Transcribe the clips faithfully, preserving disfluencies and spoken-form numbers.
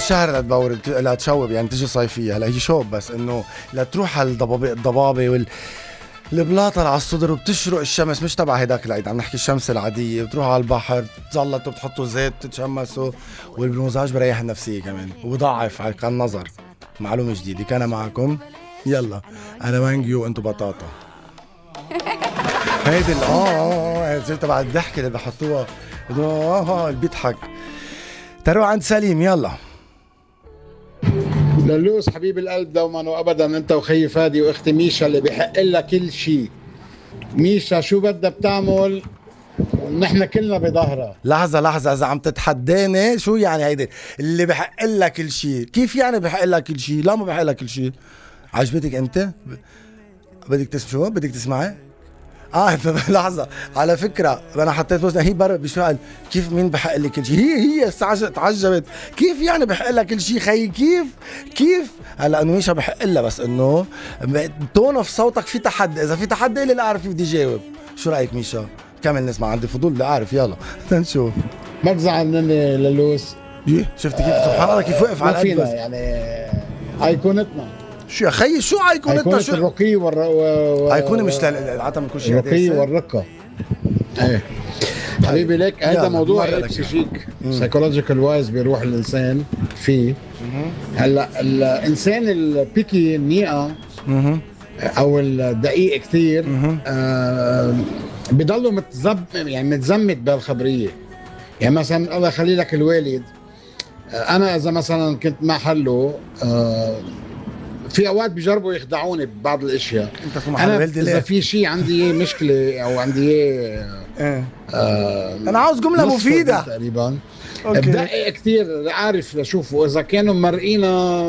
الشهر لتبور لتشوب يعني تجي صيفيه. هلا هي شوب بس انه لتروح على الضبابه الضبابه وال البلاطه على الصدر وبتشرق الشمس، مش تبع هيداك العيد، عم نحكي الشمس العاديه. بتروحوا على البحر بتزلطوا بتحطوا زيت بتتشمسوا، والمزاج بريح النفسيه كمان وبضعف على النظر. معلومه جديده. كان معكم يلا انا مانجيو وانتو بطاطا. هيدي ال اه اه تبع الضحكه اللي بحطوها اه اللي بيضحك. تروح عند سليم يلا. للوس حبيب القلب دوما وابدا، انت وخي فادي واختي ميشا اللي بيحق لها كل شيء. ميشا شو بدها بتعمل ونحن كلنا بظهرها. لحظة لحظة، إذا عم تتحداني شو يعني هيدي اللي بحق لك كل شيء؟ كيف يعني بحق لك كل شيء؟ لا ما بحق لك كل شيء. عجبتك أنت؟ بدك تسمع شو؟ بدك تسمعي؟ اه لحظة، على فكرة أنا حطيت وزن هي برا بسؤال كيف مين بحق لي كل شيء؟ هي هي تعجبت كيف يعني بحق لك كل شيء خيي؟ كيف؟ كيف؟ هلا انه ميشا بحق لها بس انه تون في صوتك في تحدي، إذا في تحدي اللي لا أعرف كيف بدي جاوب. شو رأيك ميشا؟ كمل نسمع، عندي فضول بدي أعرف. يلا نشوف. ما تزعل مني للوس. ايه شفت كيف سبحان الله كيف وقف على ما فينا القد يعني ايقونتنا. شو يا خيي شو ايقونتنا؟ ايقونة شو الرقي والر... و... ايقونه مش العتم من كل شيء الرقي والرقة. ايه حبيبي ليك هذا موضوع اكسجيك سايكولوجيكال وايز بيروح الانسان فيه. هلا الانسان البيكي النيئة او الدقيق كثير آه بضلوا متزب يعني متزمت بالخبريه. يعني مثلا الله يخلي لك الوالد، انا اذا مثلا كنت محله آه في اوقات بيجربوا يخدعوني ببعض الاشياء. انا اذا في شيء عندي مشكله او عندي ايه آه انا عاوز جمله مفيده تقريبا بدقق كثير عارف لشوفه اذا كانوا مرقينا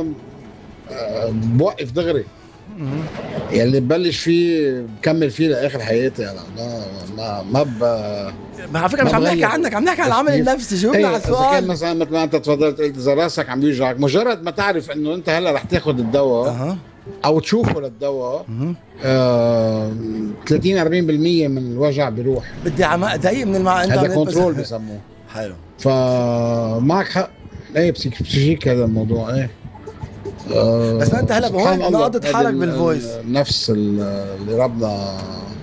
آه بوقف دغري. يلي ببلش فيه بكمل فيه لاخر حياتي. انا ما ما ما ب ما على فكره مش عم نحكي عنك، عم نحكي عن العمل النفسي. جاوبنا على السؤال. اذا كان مثلا مثل ما انت تفضلت قلت اذا راسك عم بيوجعك، مجرد ما تعرف انه انت هلا رح تاخذ الدواء أه. او تشوفه للدواء آه ثلاثين أربعين بالمية من الوجع بيروح. بدي عم دقيق من المع هذا كنترول بسموه. حلو. فمعك حق. ايه بسيكيك هذا الموضوع. ايه آه بس انت هلا بهون ناقضت حالك بالفويس. نفس اللي ربنا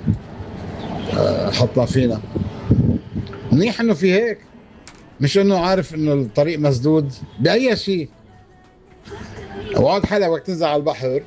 آه حطنا فينا. منيح انه في هيك، مش انه عارف انه الطريق مسدود باي شيء. اوقات حدا وقت تنزل على البحر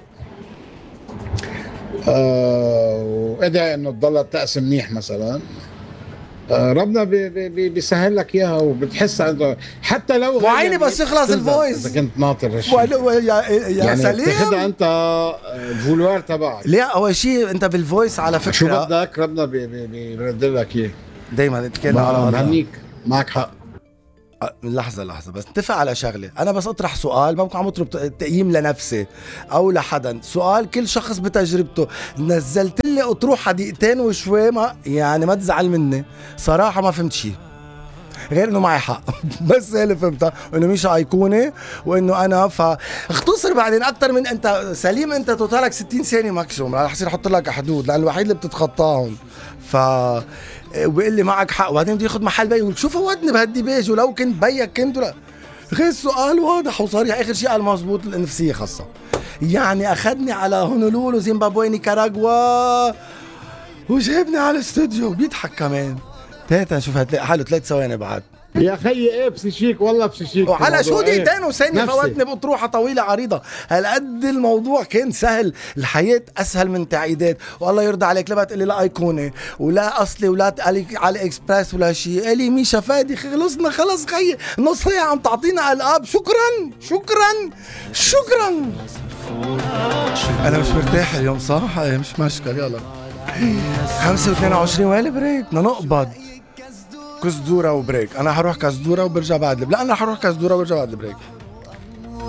آه وادعي انه تضل الطقس منيح مثلا، آه ربنا بي بي بيسهل لك اياها وبتحس انه حتى لو وعيني بس يخلص الفويس اذا كنت ناطر يا, يا يعني سليم بتاخدها انت الفولوار تبعك. لا اول شيء انت بالفويس على فكره شو بدك ربنا بيرد لك اياه دايما. اتكلم على الله. بهنيك معك حق. لحظة لحظة بس نتفق على شغلة. أنا بس أطرح سؤال، ما بكون عم أطلب تقييم لنفسي أو لحدا، سؤال كل شخص بتجربته. نزلت لي أطروحة دقيقتين وشوي، ما يعني ما تزعل مني صراحة ما فهمت شيء غير إنه معي حق. بس هي اللي فهمتها، إنه مش أيقونة وإنه أنا فاختصر بعدين أكتر من أنت سليم. أنت توتالك ستين ثانية ماكسيموم، رح يصير أحط لك حدود لأن الوحيد اللي بتتخطاهم. ف وبيقول لي معك حق، وبعدين بده ياخذ محل بي شو فوتني بهالديبيج ولو كنت بيك كنت ولا غير. السؤال واضح وصريح. اخر شيء قال مزبوط النفسيه خاصه، يعني اخذني على هونولولو زيمبابوي نيكاراغوا وجابني على الاستوديو بيضحك كمان. تيتا شوف هتلاقي حاله ثلاث ثواني بعد. يا خيي ايه بسيشيك والله بسيشيك. وعلى شو دقيقتين وثانية فوتني بأطروحة طويلة عريضة. هالقد الموضوع كان سهل، الحياة أسهل من تعيدات. والله يرضى عليك لا تقلي لا أيقونة ولا أصلي ولا تقلي على إكسبرس ولا شيء. قالي ميشا فادي خلصنا خلص خيي نص ساعة عم تعطينا ألقاب. شكرا شكرا شكرا. أنا مش مرتاح اليوم صح؟ مش مشكل. يلا خمسة واثنين وعشرين وين بريك؟ بدنا نقبض كزدورة وبريك. أنا حروح كزدورة وبرجع بعد. لا أنا حروح كزدورة وبرجع بعد البريك.